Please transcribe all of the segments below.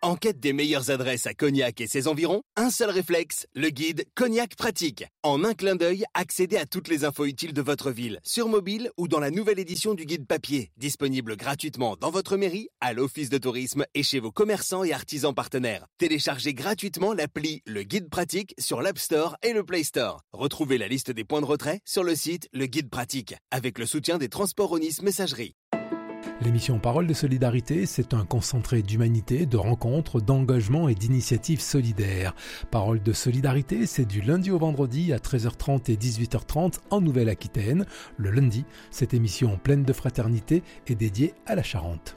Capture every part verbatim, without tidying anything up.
En quête des meilleures adresses à Cognac et ses environs, un seul réflexe, le guide Cognac Pratique. En un clin d'œil, accédez à toutes les infos utiles de votre ville, sur mobile ou dans la nouvelle édition du guide papier, disponible gratuitement dans votre mairie, à l'office de tourisme et chez vos commerçants et artisans partenaires. Téléchargez gratuitement l'appli Le Guide Pratique sur l'App Store et le Play Store. Retrouvez la liste des points de retrait sur le site Le Guide Pratique, avec le soutien des Transports Onis Messagerie. L'émission Parole de Solidarité, c'est un concentré d'humanité, de rencontres, d'engagement et d'initiatives solidaires. Parole de Solidarité, c'est du lundi au vendredi à treize heures trente et dix-huit heures trente en Nouvelle-Aquitaine. Le lundi, cette émission pleine de fraternité est dédiée à la Charente.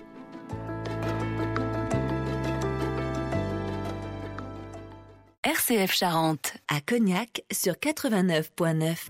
R C F Charente, à Cognac, sur quatre-vingt-neuf virgule neuf.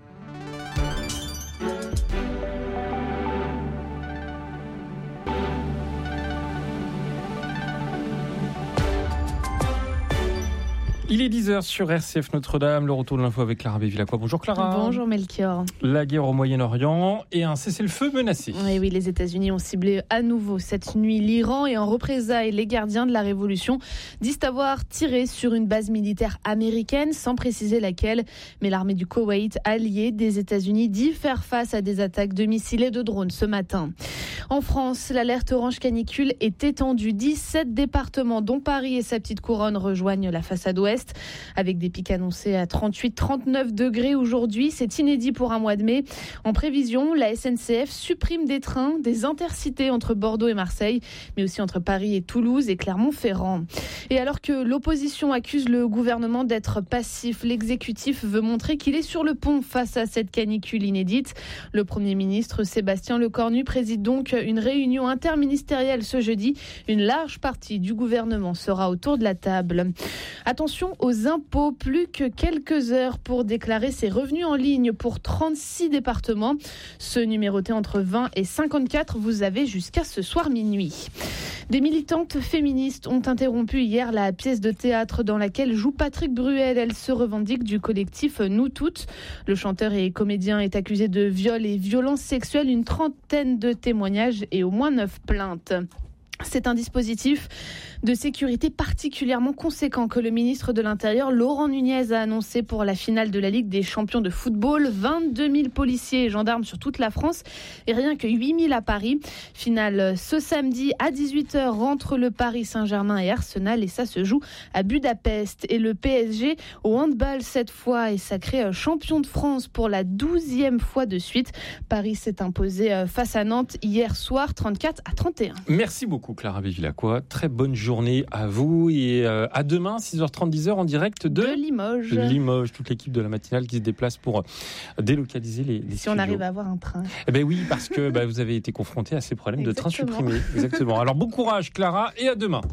Il est dix heures sur R C F Notre-Dame, le retour de l'info avec Clara Bévilacqua. Bonjour Clara. Bonjour Melchior. La guerre au Moyen-Orient et un cessez-le-feu menacé. Oui, oui, les États-Unis ont ciblé à nouveau cette nuit l'Iran et en représailles, les gardiens de la révolution disent avoir tiré sur une base militaire américaine, sans préciser laquelle. Mais l'armée du Koweït, alliée des États-Unis, dit faire face à des attaques de missiles et de drones ce matin. En France, l'alerte orange canicule est étendue. dix-sept départements, dont Paris et sa petite couronne, rejoignent la façade ouest. Avec des pics annoncés à trente-huit à trente-neuf degrés aujourd'hui. C'est inédit pour un mois de mai. En prévision, la S N C F supprime des trains, des intercités entre Bordeaux et Marseille, mais aussi entre Paris et Toulouse et Clermont-Ferrand. Et alors que l'opposition accuse le gouvernement d'être passif, l'exécutif veut montrer qu'il est sur le pont face à cette canicule inédite. Le Premier ministre Sébastien Lecornu préside donc une réunion interministérielle ce jeudi. Une large partie du gouvernement sera autour de la table. Attention aux impôts, plus que quelques heures pour déclarer ses revenus en ligne pour trente-six départements. Ceux numérotés entre vingt et cinquante-quatre, vous avez jusqu'à ce soir minuit. Des militantes féministes ont interrompu hier la pièce de théâtre dans laquelle joue Patrick Bruel. Elle se revendique du collectif Nous Toutes. Le chanteur et comédien est accusé de viol et violences sexuelles, une trentaine de témoignages et au moins neuf plaintes. C'est un dispositif de sécurité particulièrement conséquent que le ministre de l'Intérieur, Laurent Nunez, a annoncé pour la finale de la Ligue des champions de football. vingt-deux mille policiers et gendarmes sur toute la France et rien que huit mille à Paris. Finale ce samedi à dix-huit heures entre le Paris Saint-Germain et Arsenal et ça se joue à Budapest. Et le P S G au handball cette fois est sacré champion de France pour la douzième fois de suite. Paris s'est imposé face à Nantes hier soir trente-quatre à trente et un. Merci beaucoup Clara Bévilacqua. Très bonne journée à vous et euh, à demain, six heures trente, dix heures en direct de, de Limoges. Limoges, toute l'équipe de la matinale qui se déplace pour délocaliser les, les si studios. on arrive à avoir un train. Eh ben oui, parce que bah, vous avez été confronté à ces problèmes de train Exactement. supprimés. Exactement. Alors bon courage Clara et à demain.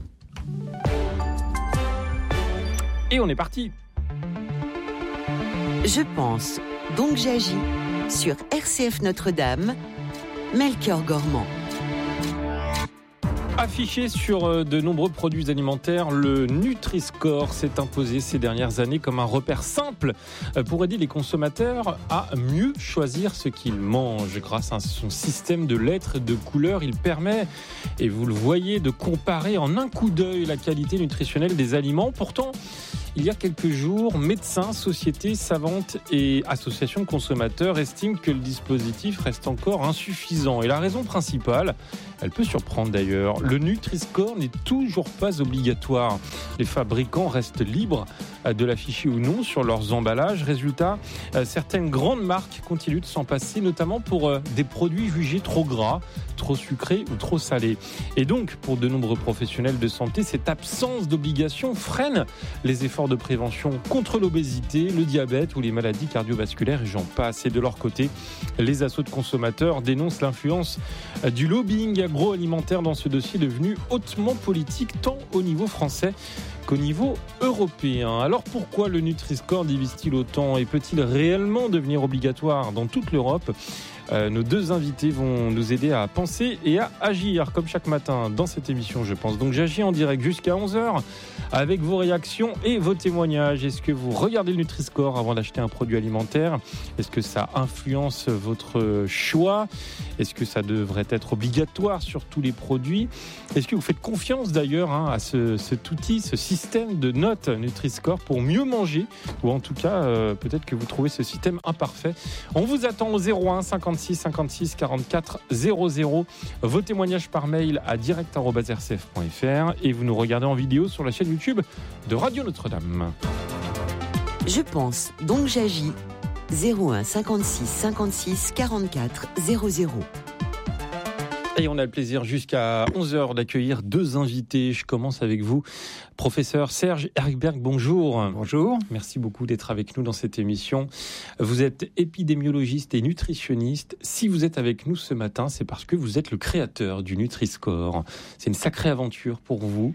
Et on est parti. Je pense, donc j'agis sur R C F Notre-Dame, Melchior Gormand. Affiché sur de nombreux produits alimentaires, le Nutri-Score s'est imposé ces dernières années comme un repère simple pour aider les consommateurs à mieux choisir ce qu'ils mangent. Grâce à son système de lettres et de couleurs, il permet, et vous le voyez, de comparer en un coup d'œil la qualité nutritionnelle des aliments. Pourtant, il y a quelques jours, médecins, sociétés savantes et associations de consommateurs estiment que le dispositif reste encore insuffisant. Et la raison principale, elle peut surprendre d'ailleurs, le Nutri-Score n'est toujours pas obligatoire. Les fabricants restent libres de l'afficher ou non sur leurs emballages. Résultat, certaines grandes marques continuent de s'en passer, notamment pour des produits jugés trop gras, trop sucrés ou trop salés. Et donc, pour de nombreux professionnels de santé, cette absence d'obligation freine les efforts de prévention contre l'obésité, le diabète ou les maladies cardiovasculaires et j'en passe. Et de leur côté, les assos de consommateurs dénoncent l'influence du lobbying agroalimentaire dans ce dossier devenu hautement politique tant au niveau français qu'au niveau européen. Alors pourquoi le Nutri-Score divise-t-il autant et peut-il réellement devenir obligatoire dans toute l'Europe ? Euh, nos deux invités vont nous aider à penser et à agir, comme chaque matin dans cette émission, je pense. Donc j'agis en direct jusqu'à onze heures avec vos réactions et vos témoignages. Est-ce que vous regardez le Nutri-Score avant d'acheter un produit alimentaire ? Est-ce que ça influence votre choix ? Est-ce que ça devrait être obligatoire sur tous les produits ? Est-ce que vous faites confiance d'ailleurs hein, à ce, cet outil, ce système de notes Nutri-Score pour mieux manger ? Ou en tout cas, euh, peut-être que vous trouvez ce système imparfait. On vous attend au zéro un cinquante-six cinquante-six quarante-quatre zéro zéro. Vos témoignages par mail à direct arobase r c f point f r et vous nous regardez en vidéo sur la chaîne YouTube de Radio Notre-Dame. Je pense, donc j'agis. zéro un cinquante-six cinquante-six quarante-quatre zéro zéro. Et on a le plaisir jusqu'à onze heures d'accueillir deux invités. Je commence avec vous, professeur Serge Erikberg, bonjour. Bonjour. Merci beaucoup d'être avec nous dans cette émission. Vous êtes épidémiologiste et nutritionniste. Si vous êtes avec nous ce matin, c'est parce que vous êtes le créateur du Nutri-Score. C'est une sacrée aventure pour vous,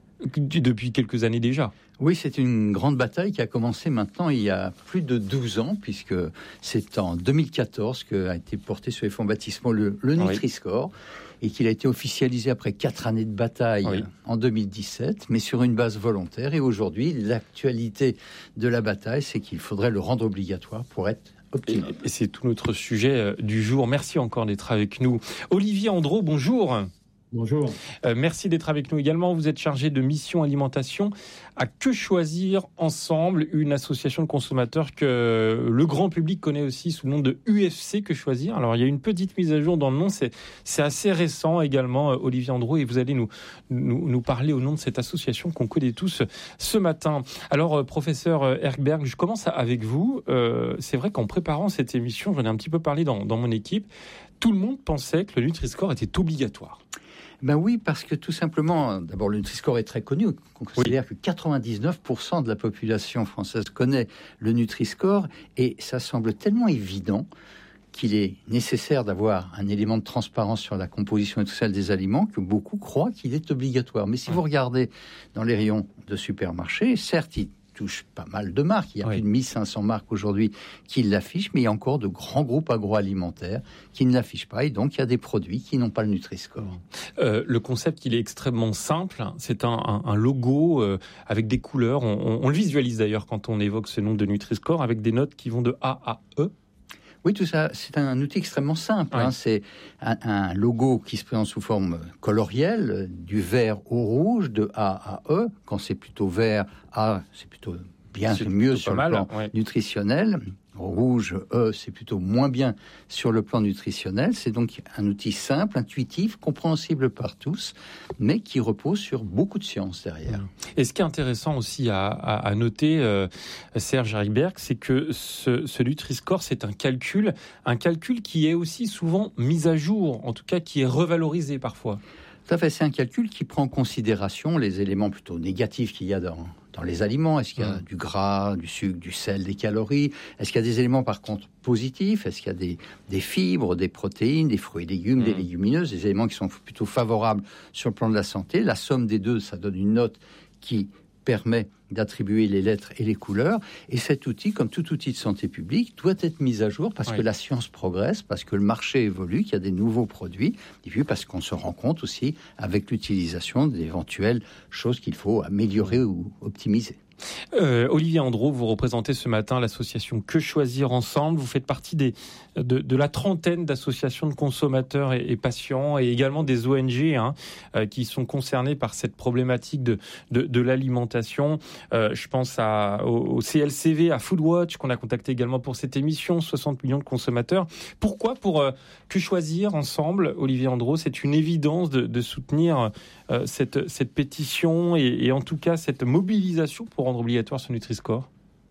depuis quelques années déjà. Oui, c'est une grande bataille qui a commencé maintenant il y a plus de douze ans, puisque c'est en deux mille quatorze qu'a été porté sur les fonds baptismaux le, le Nutri-Score, oui. Et qu'il a été officialisé après quatre années de bataille oui. en deux mille dix-sept, mais sur une base volontaire. Et aujourd'hui, l'actualité de la bataille, c'est qu'il faudrait le rendre obligatoire pour être optimal. Et c'est tout notre sujet du jour. Merci encore d'être avec nous. Olivier Andreau, bonjour. Bonjour. Euh, merci d'être avec nous également. Vous êtes chargé de mission alimentation à Que Choisir Ensemble, une association de consommateurs que le grand public connaît aussi sous le nom de U F C Que Choisir. Alors, il y a une petite mise à jour dans le nom. C'est, c'est assez récent également, Olivier Andreau, et vous allez nous, nous, nous parler au nom de cette association qu'on connaît tous ce matin. Alors, professeur Erikberg, je commence avec vous. Euh, c'est vrai qu'en préparant cette émission, j'en ai un petit peu parlé dans, dans mon équipe, tout le monde pensait que le Nutri-Score était obligatoire. Ben oui, parce que tout simplement, d'abord le Nutri-Score est très connu. On considère oui. que quatre-vingt-dix-neuf pour cent de la population française connaît le Nutri-Score, et ça semble tellement évident qu'il est nécessaire d'avoir un élément de transparence sur la composition nutritionnelle des aliments que beaucoup croient qu'il est obligatoire. Mais si ouais. vous regardez dans les rayons de supermarchés, certes, il touche pas mal de marques. Il y a oui. plus de mille cinq cents marques aujourd'hui qui l'affichent, mais il y a encore de grands groupes agroalimentaires qui ne l'affichent pas. Et donc, il y a des produits qui n'ont pas le Nutri-Score. Euh, le concept, il est extrêmement simple. C'est un, un, un logo euh, avec des couleurs. On, on, on le visualise d'ailleurs quand on évoque ce nom de Nutri-Score, avec des notes qui vont de A à E. Oui, tout ça, c'est un outil extrêmement simple. Ouais. Hein. C'est un, un logo qui se présente sous forme colorielle, du vert au rouge, de A à E. Quand c'est plutôt vert, A, c'est plutôt bien, c'est mieux sur le plan ouais. nutritionnel. Rouge, E, c'est plutôt moins bien sur le plan nutritionnel. C'est donc un outil simple, intuitif, compréhensible par tous, mais qui repose sur beaucoup de science derrière. Et ce qui est intéressant aussi à, à, à noter, euh, Serge Erikberg, c'est que ce, ce Nutri-Score, c'est un calcul, un calcul qui est aussi souvent mis à jour, en tout cas qui est revalorisé parfois. Tout à fait, c'est un calcul qui prend en considération les éléments plutôt négatifs qu'il y a dans, dans les aliments. Est-ce qu'il y a mmh. du gras, du sucre, du sel, des calories ? Est-ce qu'il y a des éléments par contre positifs ? Est-ce qu'il y a des, des fibres, des protéines, des fruits et légumes, mmh. des légumineuses, des éléments qui sont plutôt favorables sur le plan de la santé ? La somme des deux, ça donne une note qui permet d'attribuer les lettres et les couleurs. Et cet outil, comme tout outil de santé publique, doit être mis à jour parce oui. que la science progresse, parce que le marché évolue, qu'il y a des nouveaux produits, et puis parce qu'on se rend compte aussi avec l'utilisation d'éventuelles choses qu'il faut améliorer ou optimiser. Euh, Olivier Andreau, vous représentez ce matin l'association Que Choisir Ensemble. Vous faites partie des, de, de la trentaine d'associations de consommateurs et, et patients, et également des O N G hein, euh, qui sont concernés par cette problématique de, de, de l'alimentation. Euh, je pense à, au, au C L C V, à Foodwatch, qu'on a contacté également pour cette émission, soixante millions de consommateurs. Pourquoi pour euh, Que Choisir Ensemble, Olivier Andreau, c'est une évidence de, de soutenir euh, cette, cette pétition et, et en tout cas cette mobilisation pour rendre obligatoire ce Nutri-Score ?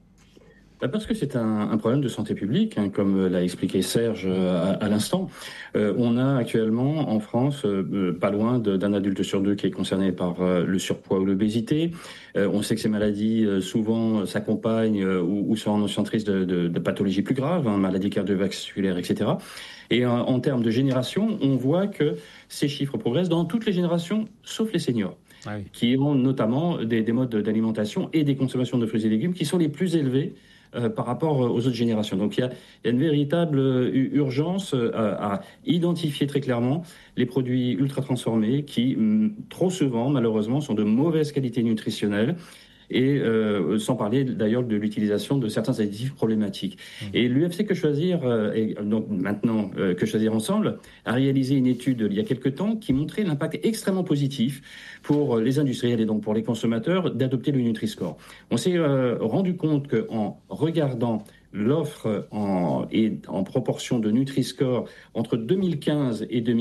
Parce que c'est un, un problème de santé publique, hein, comme l'a expliqué Serge à, à l'instant. Euh, on a actuellement en France euh, pas loin de, d'un adulte sur deux qui est concerné par euh, le surpoids ou l'obésité. Euh, on sait que ces maladies euh, souvent s'accompagnent euh, ou, ou sont encentristes de, de, de pathologies plus graves, hein, maladies cardiovasculaires, et cetera. Et en, en termes de génération, on voit que ces chiffres progressent dans toutes les générations, sauf les seniors. Ah oui. Qui ont notamment des, des modes d'alimentation et des consommations de fruits et légumes qui sont les plus élevés euh, par rapport aux autres générations. Donc il y a, il y a une véritable urgence euh, à identifier très clairement les produits ultra transformés qui, trop souvent, malheureusement, sont de mauvaise qualité nutritionnelle. Et euh, sans parler d'ailleurs de l'utilisation de certains additifs problématiques. Mmh. Et l'U F C Que Choisir, euh, et donc maintenant euh, Que Choisir Ensemble, a réalisé une étude il y a quelques temps qui montrait l'impact extrêmement positif pour les industriels et donc pour les consommateurs d'adopter le Nutri-Score. On s'est euh, rendu compte qu'en regardant l'offre en, et en proportion de Nutri-Score entre deux mille quinze et deux mille